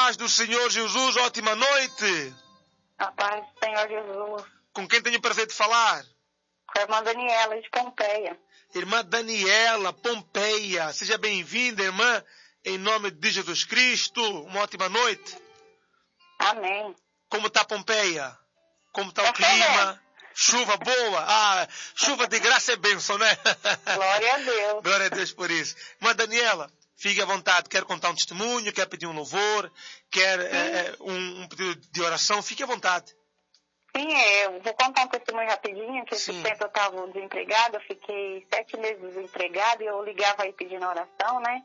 paz do Senhor Jesus, ótima noite. A paz do Senhor Jesus. Com quem tenho o prazer de falar? Com a irmã Daniela de Pompeia. Irmã Daniela, Pompeia. Seja bem-vinda, irmã, em nome de Jesus Cristo. Uma ótima noite. Amém. Como está Pompeia? Como está o Tá clima? Chuva boa? Ah, chuva de graça é bênção, né? Glória a Deus. Glória a Deus por isso. Irmã Daniela, fique à vontade. Quer contar um testemunho? Quer pedir um louvor? Quer um pedido de oração? Fique à vontade. Sim, eu vou contar um testemunho rapidinho, que esse Sim. tempo eu estava desempregada, eu fiquei 7 meses desempregada e eu ligava aí pedindo oração, né?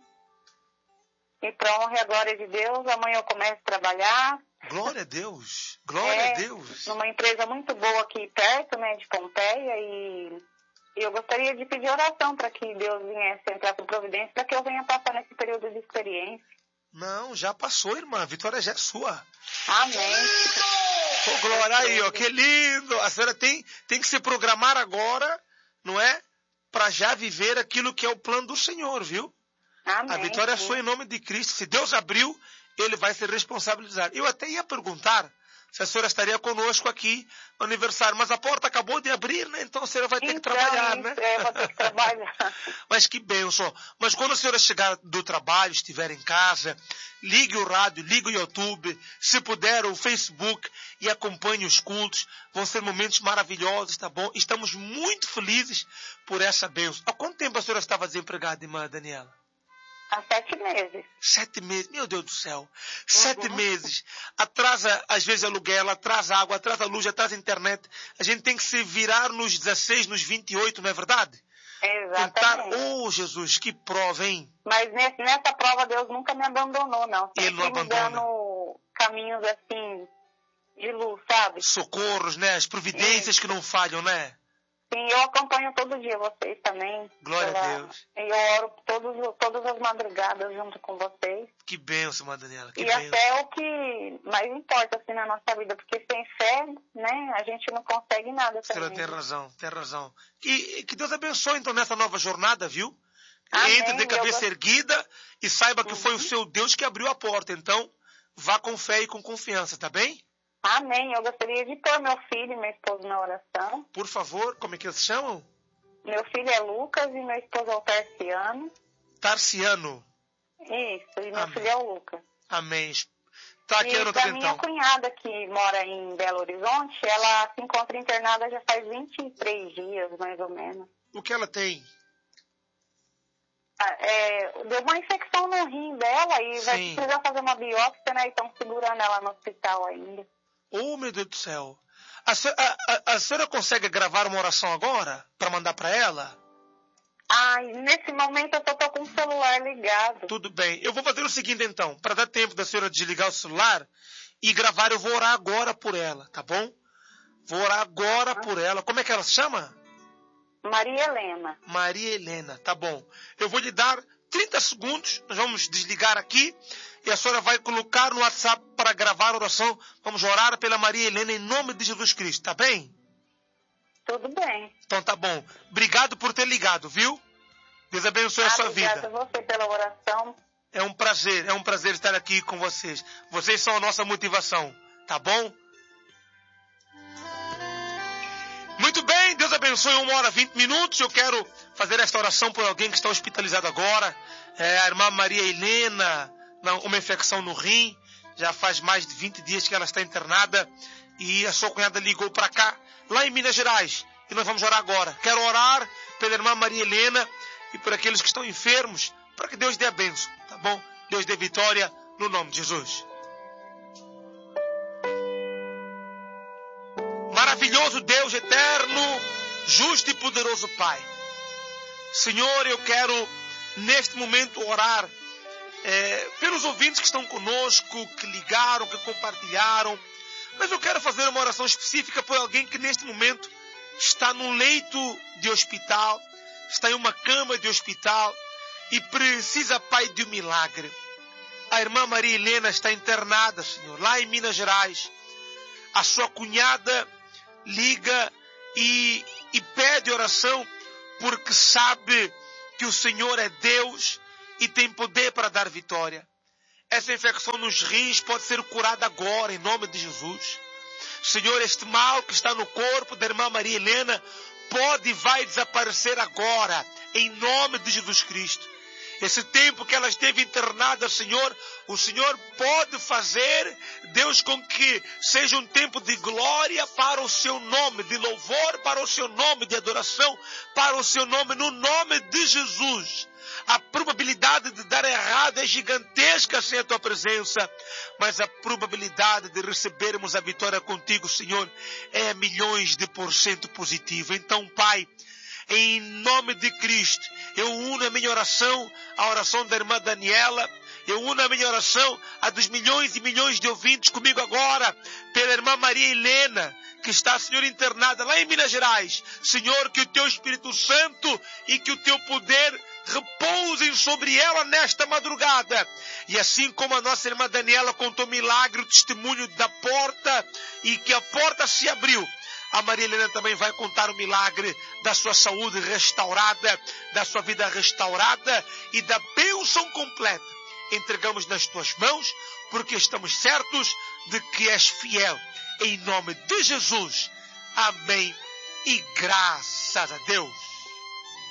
E para honra e a glória de Deus, amanhã eu começo a trabalhar. Glória a Deus. Glória a Deus. Numa empresa muito boa aqui perto, né, de Pompeia, e eu gostaria de pedir oração para que Deus viesse entrar com providência, para que eu venha passar nesse período de experiência. Não, já passou, irmã. A vitória já é sua. Amém. Oh, glória aí, ó, que lindo. A senhora tem que se programar agora, não é? Para já viver aquilo que é o plano do Senhor, viu? Amém. A vitória é sua em nome de Cristo. Se Deus abriu, Ele vai se responsabilizar. Eu até ia perguntar se a senhora estaria conosco aqui no aniversário, mas a porta acabou de abrir, né? Então a senhora vai ter que trabalhar, né? Eu vou ter que trabalhar. Mas que bênção. Mas quando a senhora chegar do trabalho, estiver em casa, ligue o rádio, ligue o YouTube, se puder o Facebook e acompanhe os cultos. Vão ser momentos maravilhosos, tá bom? Estamos muito felizes por essa bênção. Há quanto tempo a senhora estava desempregada, irmã Daniela? Há 7 meses. 7 meses, meu Deus do céu. 7 meses. Atrasa, às vezes, aluguel, atrasa água, atrasa luz, atrasa internet. A gente tem que se virar nos 16, nos 28, não é verdade? Exatamente. Oh, Jesus, que prova, hein? Mas nessa prova Deus nunca me abandonou, não. Ele não Sempre me abandona. dando caminhos assim, de luz, sabe? Socorros, né? As providências que não falham, né? Sim, eu acompanho todo dia vocês também. Glória a Deus. E eu oro todas as madrugadas junto com vocês. Que bênção, irmã Daniela, que E bênção. até o que mais importa assim na nossa vida, porque sem fé, né, a gente não consegue nada A senhora também. tem razão, tem razão. Que Deus abençoe, então, nessa nova jornada, viu? Amém. Entre de cabeça erguida e saiba que foi o seu Deus que abriu a porta. Então, vá com fé e com confiança, tá bem? Amém. Eu gostaria de pôr meu filho e meu esposo na oração. Por favor, como é que eles se chamam? Meu filho é Lucas e meu esposo é o Tarciano. Tarciano. Isso, e meu Amém. filho é o Lucas. Amém. Tá aqui E anotado pra minha então. cunhada que mora em Belo Horizonte, ela se encontra internada já faz 23 dias, mais ou menos. O que ela tem? Deu uma infecção no rim dela e vai Sim. precisar fazer uma biópsia, né? E estão segurando ela no hospital ainda. Oh, meu Deus do céu. A senhora consegue gravar uma oração agora para mandar para ela? Nesse momento eu só tô com o celular ligado. Tudo bem. Eu vou fazer o seguinte então, para dar tempo da senhora desligar o celular e gravar, eu vou orar agora por ela, tá bom? Vou orar agora por ela. Como é que ela se chama? Maria Helena. Maria Helena, tá bom. Eu vou lhe dar 30 segundos, nós vamos desligar aqui e a senhora vai colocar no WhatsApp para gravar a oração. Vamos orar pela Maria Helena em nome de Jesus Cristo, tá bem? Tudo bem. Então tá bom. Obrigado por ter ligado, viu? Deus abençoe a sua Obrigada vida. a você pela oração. É um prazer estar aqui com vocês. Vocês são a nossa motivação, tá bom? Muito bem, Deus abençoe 1h20. Eu quero fazer esta oração por alguém que está hospitalizado agora. A irmã Maria Helena, uma infecção no rim. Já faz mais de 20 dias que ela está internada. E a sua cunhada ligou para cá, lá em Minas Gerais. E nós vamos orar agora. Quero orar pela irmã Maria Helena e por aqueles que estão enfermos, para que Deus dê a bênção, tá bom? Deus dê vitória no nome de Jesus. Maravilhoso Deus eterno, justo e poderoso Pai. Senhor, eu quero neste momento orar pelos ouvintes que estão conosco, que ligaram, que compartilharam. Mas eu quero fazer uma oração específica por alguém que neste momento está num leito de hospital, está em uma cama de hospital e precisa, Pai, de um milagre. A irmã Maria Helena está internada, Senhor, lá em Minas Gerais. A sua cunhada liga e pede oração porque sabe que o Senhor é Deus e tem poder para dar vitória. essa infecção nos rins pode ser curada agora, em nome de Jesus. Senhor, este mal que está no corpo da irmã Maria Helena pode e vai desaparecer agora, em nome de Jesus Cristo. Esse tempo que ela esteve internada, Senhor, o Senhor pode fazer, Deus, com que seja um tempo de glória para o seu nome, de louvor para o seu nome, de adoração para o seu nome, no nome de Jesus. A probabilidade de dar errado é gigantesca sem a tua presença, mas a probabilidade de recebermos a vitória contigo, Senhor, é milhões de % positiva. Então, Pai, em nome de Cristo, eu uno a minha oração à oração da irmã Daniela, eu uno a minha oração a dos milhões e milhões de ouvintes comigo agora, pela irmã Maria Helena, que está, Senhor, internada lá em Minas Gerais. Senhor, que o teu Espírito Santo e que o teu poder repousem sobre ela nesta madrugada. E assim como a nossa irmã Daniela contou milagre, o testemunho da porta, e que a porta se abriu, a Maria Helena também vai contar o milagre da sua saúde restaurada, da sua vida restaurada e da bênção completa. Entregamos nas tuas mãos, porque estamos certos de que és fiel. Em nome de Jesus. Amém. E graças a Deus.